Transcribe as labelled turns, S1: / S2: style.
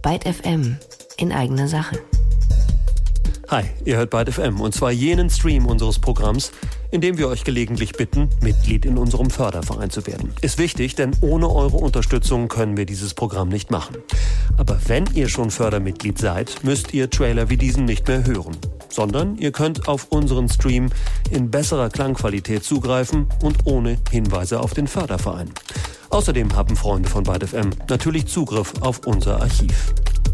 S1: Byte FM in eigener Sache.
S2: Hi, ihr hört Byte FM und zwar jenen Stream unseres Programms, in dem wir euch gelegentlich bitten, Mitglied in unserem Förderverein zu werden. Ist wichtig, denn ohne eure Unterstützung können wir dieses Programm nicht machen. Aber wenn ihr schon Fördermitglied seid, müsst ihr Trailer wie diesen nicht mehr hören, sondern ihr könnt auf unseren Stream in besserer Klangqualität zugreifen und ohne Hinweise auf den Förderverein. Außerdem haben Freunde von Byte FM natürlich Zugriff auf unser Archiv.